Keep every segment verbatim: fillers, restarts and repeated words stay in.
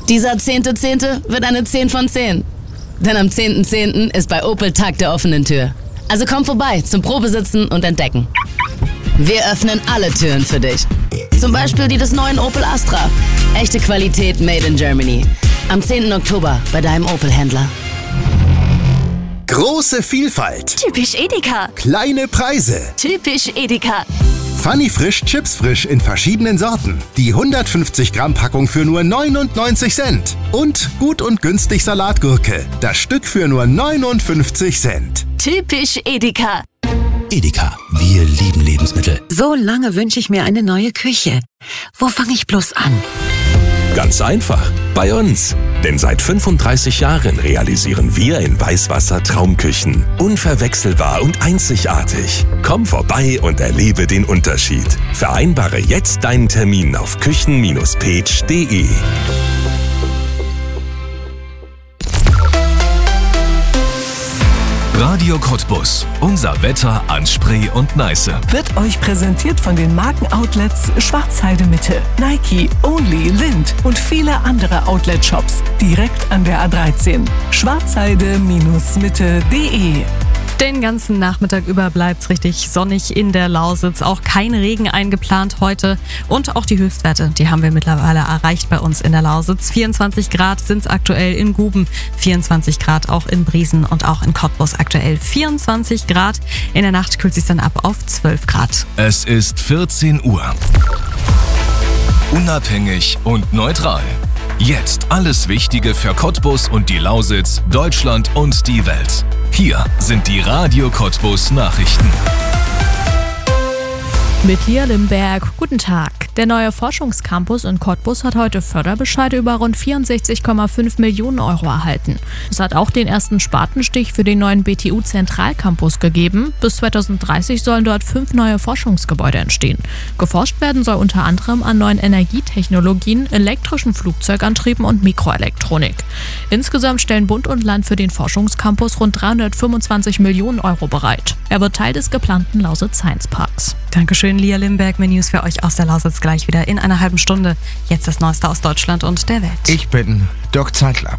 Dieser zehnte zehnte wird eine zehn von zehn. Denn am zehnten zehnten ist bei Opel Tag der offenen Tür. Also komm vorbei zum Probesitzen und Entdecken. Wir öffnen alle Türen für dich. Zum Beispiel die des neuen Opel Astra. Echte Qualität made in Germany. Am zehnten Oktober bei deinem Opel-Händler. Große Vielfalt. Typisch Edeka. Kleine Preise. Typisch Edeka. Funny Frisch Chips Frisch in verschiedenen Sorten. Die hundertfünfzig Gramm Packung für nur neunundneunzig Cent. Und gut und günstig Salatgurke. Das Stück für nur neunundfünfzig Cent. Typisch Edeka. Edeka, wir lieben Lebensmittel. So lange wünsche ich mir eine neue Küche. Wo fange ich bloß an? Ganz einfach, bei uns. Denn seit fünfunddreißig Jahren realisieren wir in Weißwasser Traumküchen. Unverwechselbar und einzigartig. Komm vorbei und erlebe den Unterschied. Vereinbare jetzt deinen Termin auf küchen Bindestrich page punkt de. Radio Cottbus. Unser Wetter an Spree und Neiße. Wird euch präsentiert von den Markenoutlets Schwarzheide Mitte, Nike, Only, Lind und viele andere Outlet-Shops. Direkt an der A dreizehn. schwarzheide Mitte punkt de. Den ganzen Nachmittag über bleibt's richtig sonnig in der Lausitz. Auch kein Regen eingeplant heute. Und auch die Höchstwerte, die haben wir mittlerweile erreicht bei uns in der Lausitz. vierundzwanzig Grad sind's aktuell in Guben, vierundzwanzig Grad auch in Briesen und auch in Cottbus aktuell vierundzwanzig Grad. In der Nacht kühlt sich's dann ab auf zwölf Grad. Es ist vierzehn Uhr. Unabhängig und neutral. Jetzt alles Wichtige für Cottbus und die Lausitz, Deutschland und die Welt. Hier sind die Radio Cottbus Nachrichten. Mit Lia Limberg. Guten Tag. Der neue Forschungscampus in Cottbus hat heute Förderbescheide über rund vierundsechzig Komma fünf Millionen Euro erhalten. Es hat auch den ersten Spatenstich für den neuen B T U-Zentralcampus gegeben. Bis zweitausenddreißig sollen dort fünf neue Forschungsgebäude entstehen. Geforscht werden soll unter anderem an neuen Energietechnologien, elektrischen Flugzeugantrieben und Mikroelektronik. Insgesamt stellen Bund und Land für den Forschungscampus rund dreihundertfünfundzwanzig Millionen Euro bereit. Er wird Teil des geplanten Lausitz Science Parks. Dankeschön, Lia Limberg. Mehr News für euch aus der Lausitz gleich wieder in einer halben Stunde. Jetzt das Neueste aus Deutschland und der Welt. Ich bin Dirk Zeitler.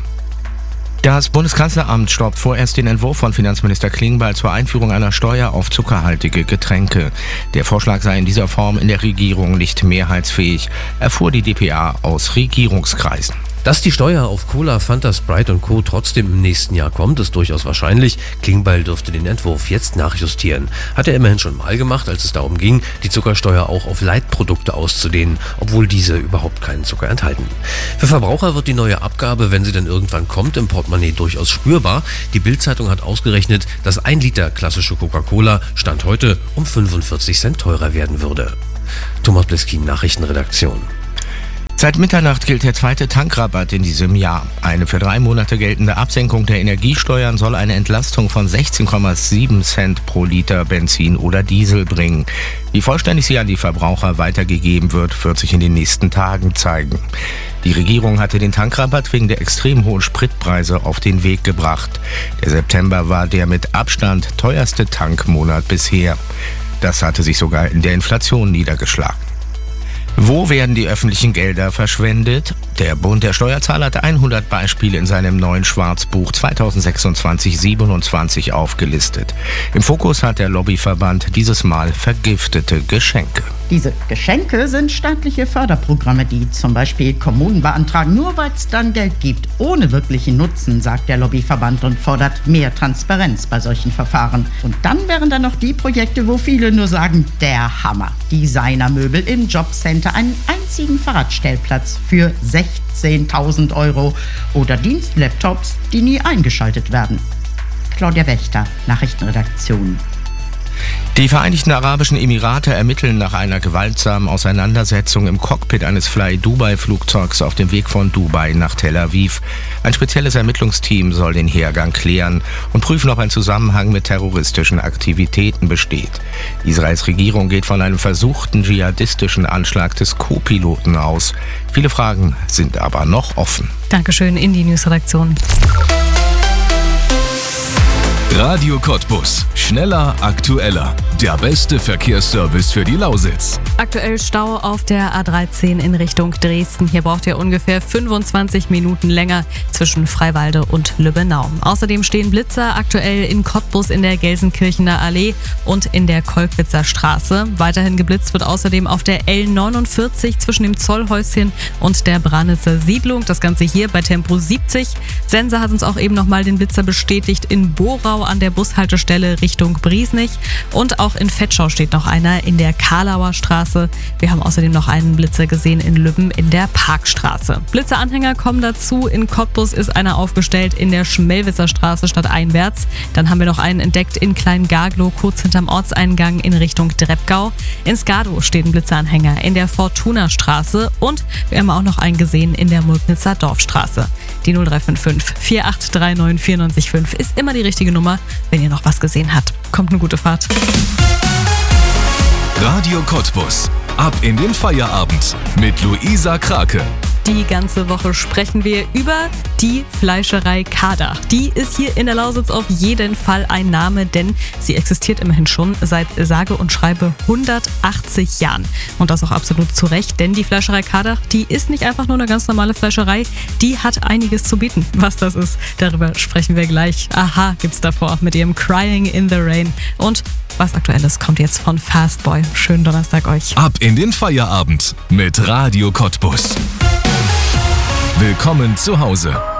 Das Bundeskanzleramt stoppt vorerst den Entwurf von Finanzminister Klingbeil zur Einführung einer Steuer auf zuckerhaltige Getränke. Der Vorschlag sei in dieser Form in der Regierung nicht mehrheitsfähig, erfuhr die D P A aus Regierungskreisen. Dass die Steuer auf Cola, Fanta, Sprite und Co. trotzdem im nächsten Jahr kommt, ist durchaus wahrscheinlich. Klingbeil dürfte den Entwurf jetzt nachjustieren. Hat er immerhin schon mal gemacht, als es darum ging, die Zuckersteuer auch auf Leitprodukte auszudehnen, obwohl diese überhaupt keinen Zucker enthalten. Für Verbraucher wird die neue Abgabe, wenn sie dann irgendwann kommt, im Portemonnaie durchaus spürbar. Die Bild-Zeitung hat ausgerechnet, dass ein Liter klassische Coca-Cola Stand heute um fünfundvierzig Cent teurer werden würde. Thomas Bleskin, Nachrichtenredaktion. Seit Mitternacht gilt der zweite Tankrabatt in diesem Jahr. Eine für drei Monate geltende Absenkung der Energiesteuern soll eine Entlastung von sechzehn Komma sieben Cent pro Liter Benzin oder Diesel bringen. Wie vollständig sie an die Verbraucher weitergegeben wird, wird sich in den nächsten Tagen zeigen. Die Regierung hatte den Tankrabatt wegen der extrem hohen Spritpreise auf den Weg gebracht. Der September war der mit Abstand teuerste Tankmonat bisher. Das hatte sich sogar in der Inflation niedergeschlagen. Wo werden die öffentlichen Gelder verschwendet? Der Bund der Steuerzahler hat hundert Beispiele in seinem neuen Schwarzbuch zweitausendsechsundzwanzig siebenundzwanzig aufgelistet. Im Fokus hat der Lobbyverband dieses Mal vergiftete Geschenke. Diese Geschenke sind staatliche Förderprogramme, die zum Beispiel Kommunen beantragen, nur weil es dann Geld gibt, ohne wirklichen Nutzen, sagt der Lobbyverband und fordert mehr Transparenz bei solchen Verfahren. Und dann wären da noch die Projekte, wo viele nur sagen, der Hammer. Designermöbel im Jobcenter, einen einzigen Fahrradstellplatz für sechzehntausend Euro oder Dienstlaptops, die nie eingeschaltet werden. Claudia Wächter, Nachrichtenredaktion. Die Vereinigten Arabischen Emirate ermitteln nach einer gewaltsamen Auseinandersetzung im Cockpit eines Fly-Dubai-Flugzeugs auf dem Weg von Dubai nach Tel Aviv. Ein spezielles Ermittlungsteam soll den Hergang klären und prüfen, ob ein Zusammenhang mit terroristischen Aktivitäten besteht. Israels Regierung geht von einem versuchten dschihadistischen Anschlag des Co-Piloten aus. Viele Fragen sind aber noch offen. Dankeschön in die Newsredaktion. Radio Cottbus. Schneller, aktueller. Der beste Verkehrsservice für die Lausitz. Aktuell Stau auf der A dreizehn in Richtung Dresden. Hier braucht ihr ungefähr fünfundzwanzig Minuten länger zwischen Freiwalde und Lübbenau. Außerdem stehen Blitzer aktuell in Cottbus in der Gelsenkirchener Allee und in der Kolkwitzer Straße. Weiterhin geblitzt wird außerdem auf der L neunundvierzig zwischen dem Zollhäuschen und der Branitzer Siedlung. Das Ganze hier bei Tempo siebzig. Sense hat uns auch eben nochmal den Blitzer bestätigt in Borau an der Bushaltestelle Richtung Briesnich. Und auch in Vetschau steht noch einer in der Karlauer Straße. Wir haben außerdem noch einen Blitzer gesehen in Lübben in der Parkstraße. Blitzeranhänger kommen dazu. In Cottbus ist einer aufgestellt in der Schmelwitzer Straße stadteinwärts. Dann haben wir noch einen entdeckt in Kleingaglow, kurz hinterm Ortseingang in Richtung Dreppgau. In Skadow steht ein Blitzeranhänger in der Fortuna Straße. Und wir haben auch noch einen gesehen in der Mulknitzer Dorfstraße. Die null drei fünf fünf, vier acht drei neun, vier neun fünf ist immer die richtige Nummer, wenn ihr noch was gesehen habt. Kommt eine gute Fahrt. Radio Cottbus. Ab in den Feierabend mit Luisa Krake. Die ganze Woche sprechen wir über die Fleischerei Kadach. Die ist hier in der Lausitz auf jeden Fall ein Name, denn sie existiert immerhin schon seit sage und schreibe hundertachtzig Jahren. Und das auch absolut zu Recht, denn die Fleischerei Kadach, die ist nicht einfach nur eine ganz normale Fleischerei, die hat einiges zu bieten. Was das ist, darüber sprechen wir gleich. Aha, gibt's davor mit ihrem Crying in the Rain. Und was Aktuelles kommt jetzt von Fastboy. Schönen Donnerstag euch. Ab in den Feierabend mit Radio Cottbus. Willkommen zu Hause.